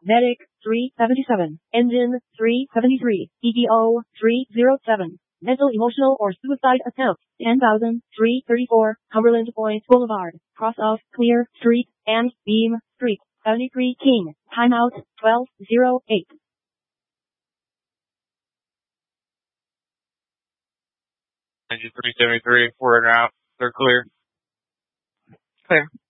Medic 377. Engine 373. EDO 307. Mental, emotional, or suicide attempt 10,000. 334. Cumberland Point Boulevard. Cross off Clear Street and Beam Street. 73 King. Timeout 12:08. Engine 373, we're out. They're clear. Clear.